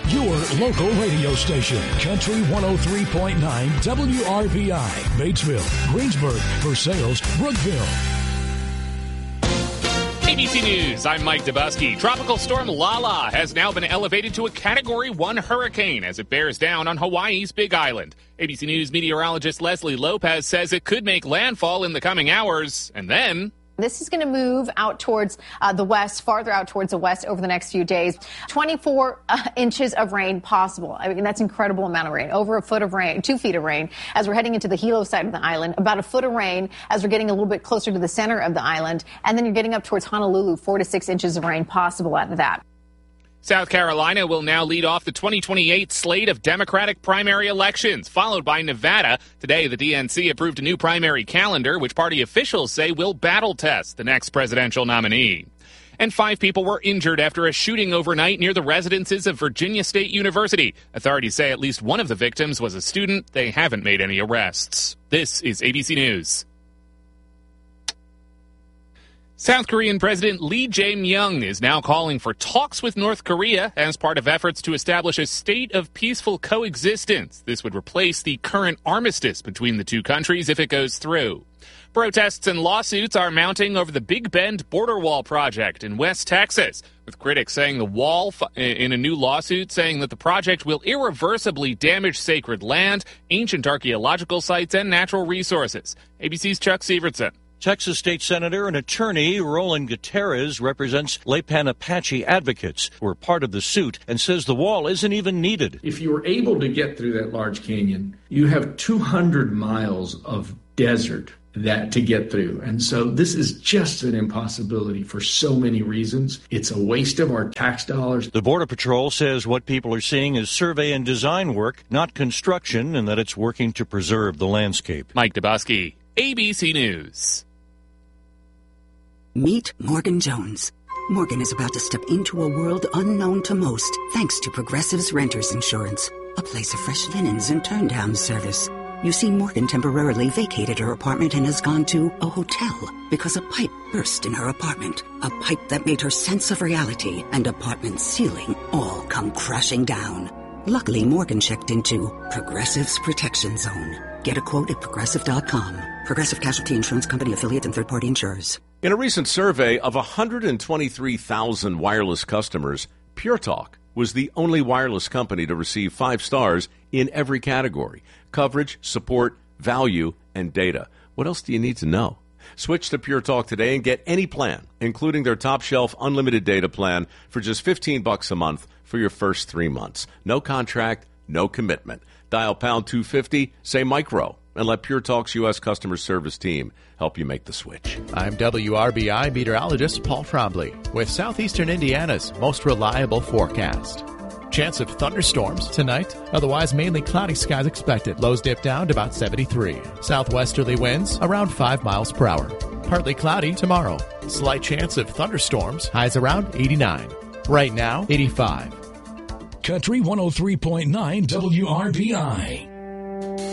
your local radio station. Country 103.9 WRBI, Batesville, Greensburg, Versailles, Brookville. ABC News, I'm Mike Dubusky. Tropical storm Lala has now been elevated to a Category 1 hurricane as it bears down on Hawaii's Big Island. ABC News meteorologist Leslie Lopez says it could make landfall in the coming hours, and then... This is going to move out towards the west, farther out towards the west over the next few days. 24 inches of rain possible. I mean, that's an incredible amount of rain. Over a foot of rain, 2 feet of rain as we're heading into the Hilo side of the island. About a foot of rain as we're getting a little bit closer to the center of the island. And then you're getting up towards Honolulu, 4 to 6 inches of rain possible out of that. South Carolina will now lead off the 2028 slate of Democratic primary elections, followed by Nevada. Today, the DNC approved a new primary calendar, which party officials say will battle test the next presidential nominee. And 5 people were injured after a shooting overnight near the residences of Virginia State University. Authorities say at least one of the victims was a student. They haven't made any arrests. This is ABC News. South Korean President Lee Jae-myung is now calling for talks with North Korea as part of efforts to establish a state of peaceful coexistence. This would replace the current armistice between the two countries if it goes through. Protests and lawsuits are mounting over the Big Bend border wall project in West Texas, with critics saying the wall in a new lawsuit saying that the project will irreversibly damage sacred land, ancient archaeological sites, and natural resources. ABC's Chuck Sievertson. Texas State Senator and attorney Roland Gutierrez represents Laypan Apache advocates who are part of the suit and says the wall isn't even needed. If you were able to get through that large canyon, you have 200 miles of desert that to get through. And so this is just an impossibility for so many reasons. It's a waste of our tax dollars. The Border Patrol says what people are seeing is survey and design work, not construction, and that it's working to preserve the landscape. Mike Dubusky, ABC News. Meet Morgan Jones. Morgan is about to step into a world unknown to most, thanks to Progressive's Renters Insurance, a place of fresh linens and turn-down service. You see, Morgan temporarily vacated her apartment and has gone to a hotel because a pipe burst in her apartment. A pipe that made her sense of reality and apartment ceiling all come crashing down. Luckily, Morgan checked into Progressive's Protection Zone. Get a quote at Progressive.com. Progressive Casualty Insurance Company, affiliate, and third-party insurers. In a recent survey of 123,000 wireless customers, Pure Talk was the only wireless company to receive 5 stars in every category: coverage, support, value, and data. What else do you need to know? Switch to Pure Talk today and get any plan, including their top-shelf unlimited data plan, for just $15 a month for your first 3 months. No contract, no commitment. Dial pound 250, say micro, and let Pure Talk's U.S. customer service team help you make the switch. I'm WRBI meteorologist Paul Trombley with Southeastern Indiana's most reliable forecast. Chance of thunderstorms tonight. Otherwise, mainly cloudy skies expected. Lows dip down to about 73. Southwesterly winds around 5 miles per hour. Partly cloudy tomorrow. Slight chance of thunderstorms. Highs around 89. Right now, 85. Country 103.9 WRBI.